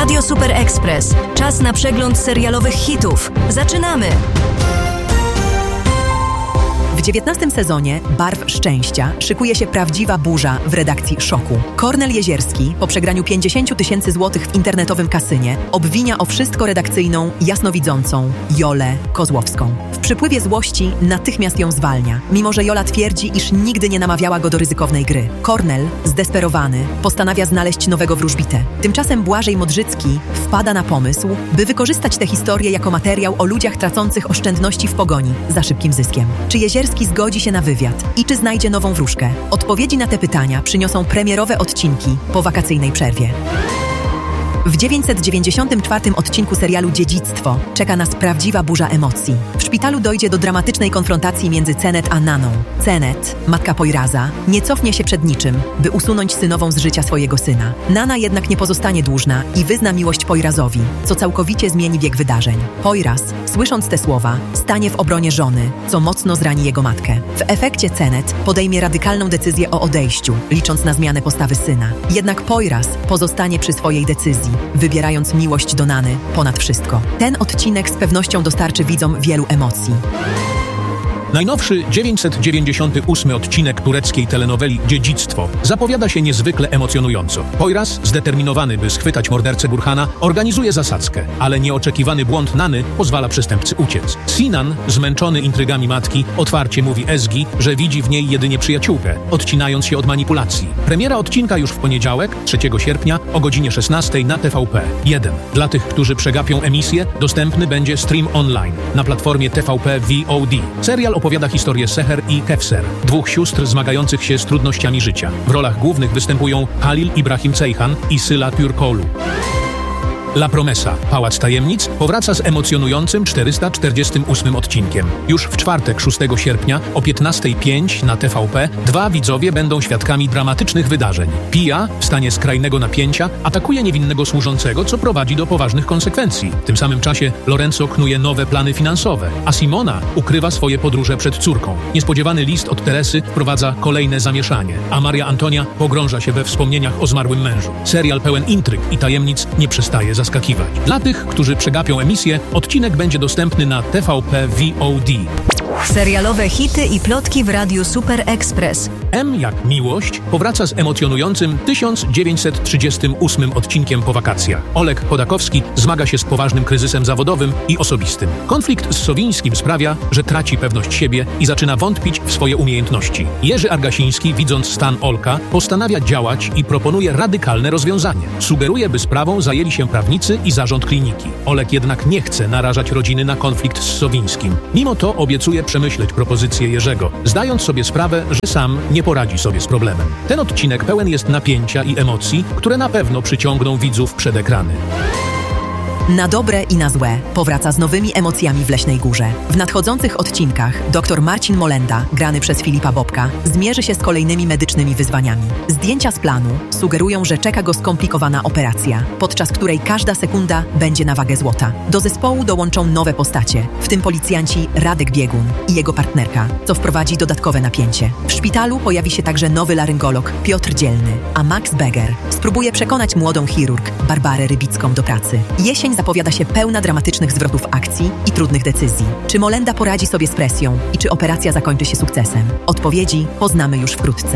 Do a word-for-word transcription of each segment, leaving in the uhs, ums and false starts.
Radio Super Express. Czas na przegląd serialowych hitów. Zaczynamy! W dziewiętnastym sezonie Barw Szczęścia szykuje się prawdziwa burza w redakcji Szoku. Kornel Jezierski po przegraniu pięćdziesiąt tysięcy złotych w internetowym kasynie obwinia o wszystko redakcyjną, jasnowidzącą Jolę Kozłowską. W przypływie złości natychmiast ją zwalnia, mimo że Jola twierdzi, iż nigdy nie namawiała go do ryzykownej gry. Kornel, zdesperowany, postanawia znaleźć nowego wróżbitę. Tymczasem Błażej Modrzycki wpada na pomysł, by wykorzystać tę historię jako materiał o ludziach tracących oszczędności w pogoni za szybkim zyskiem. Czy Jezierski zgodzi się na wywiad i czy znajdzie nową wróżkę? Odpowiedzi na te pytania przyniosą premierowe odcinki po wakacyjnej przerwie. W dziewięćset dziewięćdziesiątym czwartym odcinku serialu Dziedzictwo czeka nas prawdziwa burza emocji. W szpitalu dojdzie do dramatycznej konfrontacji między Cenet a Naną. Cenet, matka Poiraza, nie cofnie się przed niczym, by usunąć synową z życia swojego syna. Nana jednak nie pozostanie dłużna i wyzna miłość Poirazowi, co całkowicie zmieni bieg wydarzeń. Poiraz, słysząc te słowa, stanie w obronie żony, co mocno zrani jego matkę. W efekcie Cenet podejmie radykalną decyzję o odejściu, licząc na zmianę postawy syna. Jednak Poiraz pozostanie przy swojej decyzji, wybierając miłość do Nany ponad wszystko. Ten odcinek z pewnością dostarczy widzom wielu emocji. Najnowszy dziewięćset dziewięćdziesiąty ósmy odcinek tureckiej telenoweli Dziedzictwo zapowiada się niezwykle emocjonująco. Poiraz, zdeterminowany, by schwytać mordercę Burhana, organizuje zasadzkę, ale nieoczekiwany błąd Nany pozwala przestępcy uciec. Sinan, zmęczony intrygami matki, otwarcie mówi Ezgi, że widzi w niej jedynie przyjaciółkę, odcinając się od manipulacji. Premiera odcinka już w poniedziałek, trzeciego sierpnia o godzinie szesnastej na T V P jeden. Dla tych, którzy przegapią emisję, dostępny będzie stream online na platformie T V P V O D. Serial opowiada historię Seher i Kevser, dwóch sióstr zmagających się z trudnościami życia. W rolach głównych występują Halil Ibrahim Ceyhan i Syla Türkoğlu. La Promesa, Pałac Tajemnic, powraca z emocjonującym czterysta czterdziestym ósmym odcinkiem. Już w czwartek, szóstego sierpnia o piętnasta pięć na T V P dwa widzowie będą świadkami dramatycznych wydarzeń. Pia, w stanie skrajnego napięcia, atakuje niewinnego służącego, co prowadzi do poważnych konsekwencji. W tym samym czasie Lorenzo knuje nowe plany finansowe, a Simona ukrywa swoje podróże przed córką. Niespodziewany list od Teresy wprowadza kolejne zamieszanie, a Maria Antonia pogrąża się we wspomnieniach o zmarłym mężu. Serial pełen intryg i tajemnic nie przestaje zaskakiwać. Dla tych, którzy przegapią emisję, odcinek będzie dostępny na T V P V O D. Serialowe hity i plotki w Radiu Super Express. M jak miłość powraca z emocjonującym tysiąc dziewięćset trzydziestym ósmym odcinkiem po wakacjach. Oleg Chodakowski zmaga się z poważnym kryzysem zawodowym i osobistym. Konflikt z Sowińskim sprawia, że traci pewność siebie i zaczyna wątpić w swoje umiejętności. Jerzy Argasiński, widząc stan Olka, postanawia działać i proponuje radykalne rozwiązanie. Sugeruje, by sprawą zajęli się prawnicy i zarząd kliniki. Oleg jednak nie chce narażać rodziny na konflikt z Sowińskim. Mimo to obiecuje przemyśleć propozycję Jerzego, zdając sobie sprawę, że sam nie poradzi sobie z problemem. Ten odcinek pełen jest napięcia i emocji, które na pewno przyciągną widzów przed ekrany. Na dobre i na złe powraca z nowymi emocjami w Leśnej Górze. W nadchodzących odcinkach dr Marcin Molenda, grany przez Filipa Bobka, zmierzy się z kolejnymi medycznymi wyzwaniami. Zdjęcia z planu sugerują, że czeka go skomplikowana operacja, podczas której każda sekunda będzie na wagę złota. Do zespołu dołączą nowe postacie, w tym policjanci Radek Biegun i jego partnerka, co wprowadzi dodatkowe napięcie. W szpitalu pojawi się także nowy laryngolog Piotr Dzielny, a Max Beger spróbuje przekonać młodą chirurg Barbarę Rybicką do pracy. Jesień zapowiada się pełna dramatycznych zwrotów akcji i trudnych decyzji. Czy Molenda poradzi sobie z presją i czy operacja zakończy się sukcesem? Odpowiedzi poznamy już wkrótce.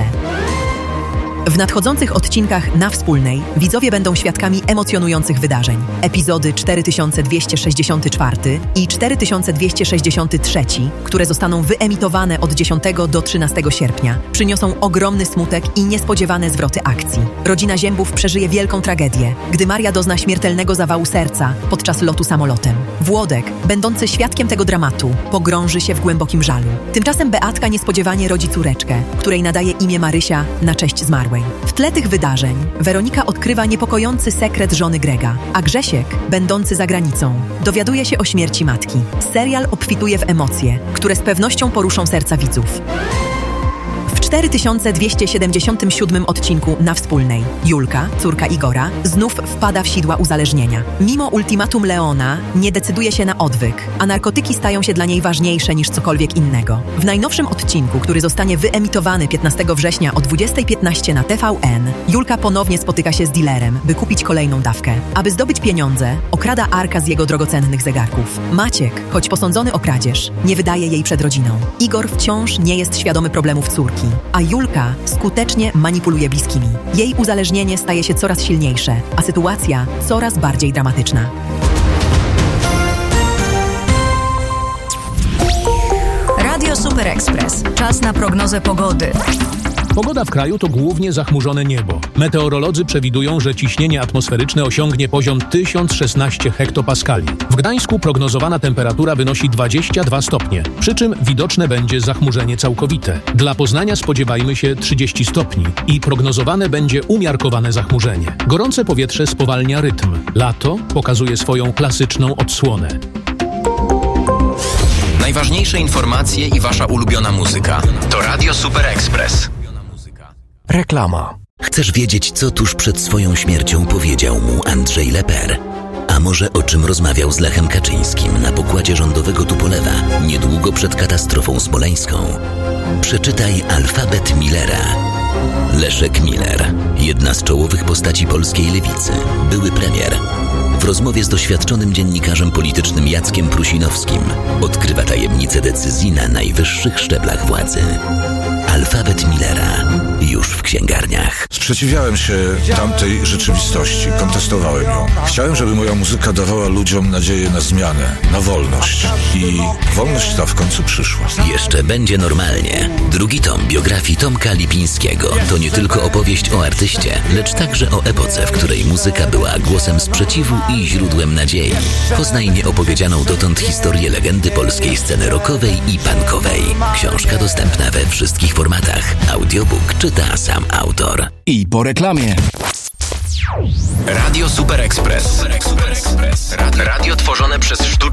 W nadchodzących odcinkach Na Wspólnej widzowie będą świadkami emocjonujących wydarzeń. Epizody cztery tysiące dwieście sześćdziesiąty czwarty i cztery tysiące dwieście sześćdziesiąty trzeci, które zostaną wyemitowane od dziesiątego do trzynastego sierpnia, przyniosą ogromny smutek i niespodziewane zwroty akcji. Rodzina Ziębów przeżyje wielką tragedię, gdy Maria dozna śmiertelnego zawału serca podczas lotu samolotem. Włodek, będący świadkiem tego dramatu, pogrąży się w głębokim żalu. Tymczasem Beatka niespodziewanie rodzi córeczkę, której nadaje imię Marysia na cześć zmarłej. W tle tych wydarzeń Weronika odkrywa niepokojący sekret żony Grega, a Grzesiek, będący za granicą, dowiaduje się o śmierci matki. Serial obfituje w emocje, które z pewnością poruszą serca widzów. W cztery tysiące dwieście siedemdziesiątym siódmym odcinku Na Wspólnej Julka, córka Igora, znów wpada w sidła uzależnienia. Mimo ultimatum Leona nie decyduje się na odwyk, a narkotyki stają się dla niej ważniejsze niż cokolwiek innego. W najnowszym odcinku, który zostanie wyemitowany piętnastego września o dwudziestej piętnaście na T V N, Julka ponownie spotyka się z dealerem, by kupić kolejną dawkę. Aby zdobyć pieniądze, okrada Arka z jego drogocennych zegarków. Maciek, choć posądzony o kradzież, nie wydaje jej przed rodziną. Igor wciąż nie jest świadomy problemów córki, a Julka skutecznie manipuluje bliskimi. Jej uzależnienie staje się coraz silniejsze, a sytuacja coraz bardziej dramatyczna. Radio Super Express. Czas na prognozę pogody. Pogoda w kraju to głównie zachmurzone niebo. Meteorolodzy przewidują, że ciśnienie atmosferyczne osiągnie poziom tysiąc szesnaście hektopaskali. W Gdańsku prognozowana temperatura wynosi dwadzieścia dwa stopnie, przy czym widoczne będzie zachmurzenie całkowite. Dla Poznania spodziewajmy się trzydzieści stopni i prognozowane będzie umiarkowane zachmurzenie. Gorące powietrze spowalnia rytm. Lato pokazuje swoją klasyczną odsłonę. Najważniejsze informacje i wasza ulubiona muzyka. To Radio Super Express. Reklama. Chcesz wiedzieć, co tuż przed swoją śmiercią powiedział mu Andrzej Leper? A może o czym rozmawiał z Lechem Kaczyńskim na pokładzie rządowego Tupolewa niedługo przed katastrofą smoleńską? Przeczytaj Alfabet Millera. Leszek Miller, jedna z czołowych postaci polskiej lewicy, były premier. W rozmowie z doświadczonym dziennikarzem politycznym Jackiem Prusinowskim odkrywa tajemnice decyzji na najwyższych szczeblach władzy. Alfabet Millera już w księgarniach. Sprzeciwiałem się tamtej rzeczywistości, kontestowałem ją. Chciałem, żeby moja muzyka dawała ludziom nadzieję na zmianę, na wolność. I wolność ta w końcu przyszła. Jeszcze będzie normalnie. Drugi tom biografii Tomka Lipińskiego to nie tylko opowieść o artyście, lecz także o epoce, w której muzyka była głosem sprzeciwu i źródłem nadziei. Poznaj nieopowiedzianą dotąd historię legendy polskiej sceny rockowej i punkowej. Książka dostępna we wszystkich formatach. Audiobook czyta sam autor. I po reklamie. Radio Super Express. Radio tworzone przez sztuczne